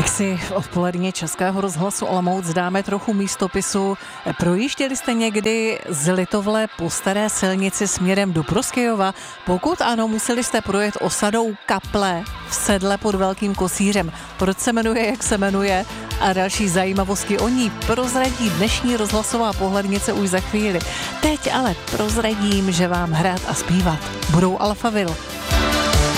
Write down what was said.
Tak si v odpoledně Českého rozhlasu Olomouc dáme trochu místopisu. Projížděli jste někdy z Litovle po staré silnici směrem do Prostějova? Pokud ano, museli jste projet osadou Kaple v Sedle pod Velkým Kosířem. Proč se jmenuje, jak se jmenuje a další zajímavosti o ní prozradí dnešní rozhlasová pohlednice už za chvíli. Teď ale prozradím, že vám hrát a zpívat budou Alphaville.